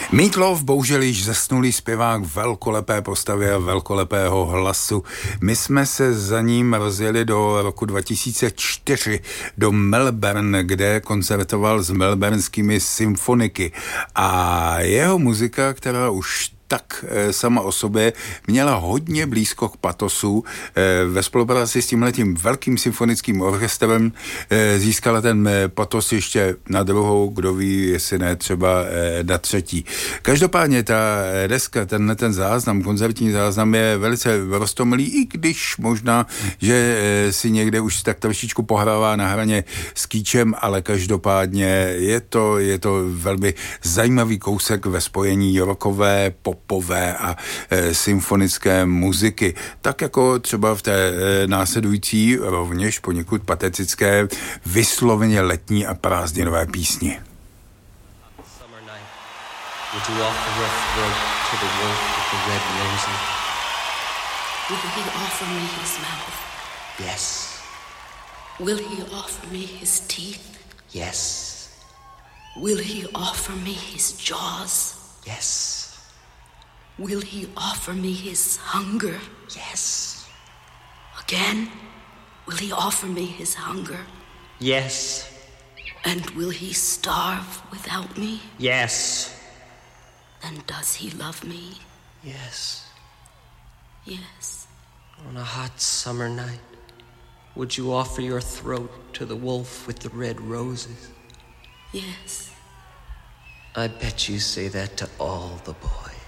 Meat Loaf, bohužel již zesnulý zpěvák velkolepé postavy a velkolepého hlasu. My jsme se za ním rozjeli do roku 2004 do Melbourne, kde koncertoval s melbourneskými symfoniky. A jeho muzika, která už tak sama o sobě měla hodně blízko k patosu. Ve spolupráci s tímhletím velkým symfonickým orchestrem získala ten patos ještě na druhou, kdo ví, jestli ne třeba na třetí. Každopádně ta deska, ten záznam, koncertní záznam je velice roztomilý, i když možná, že si někde už tak trošičku pohrává na hraně s kýčem, ale každopádně je to velmi zajímavý kousek ve spojení rockové, popové a symfonické muziky. Tak jako třeba v té následující rovněž poněkud patetické vysloveně letní a prázdninové písni. Will he offer me his teeth? Yes. Will he offer me his jaws? Yes. Will he offer me his hunger? Yes. Again, will he offer me his hunger? Yes. And will he starve without me? Yes. Then does he love me? Yes. Yes. On a hot summer night, would you offer your throat to the wolf with the red roses? Yes. I bet you say that to all the boys.